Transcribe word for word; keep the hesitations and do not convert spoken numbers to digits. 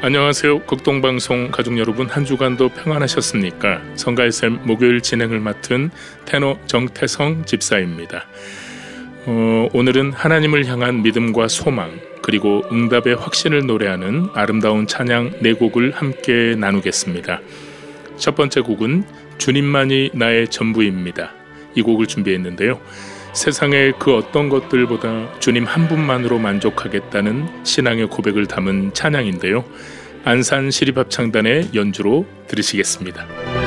안녕하세요. 극동방송 가족 여러분, 한 주간도 평안하셨습니까? 성가의샘 목요일 진행을 맡은 테너 정태성 집사입니다. 어, 오늘은 하나님을 향한 믿음과 소망, 그리고 응답의 확신을 노래하는 아름다운 찬양 네 곡을 함께 나누겠습니다. 첫 번째 곡은 주님만이 나의 전부입니다. 이 곡을 준비했는데요. 세상의 그 어떤 것들보다 주님 한 분만으로 만족하겠다는 신앙의 고백을 담은 찬양인데요. 안산 시립합창단의 연주로 들으시겠습니다.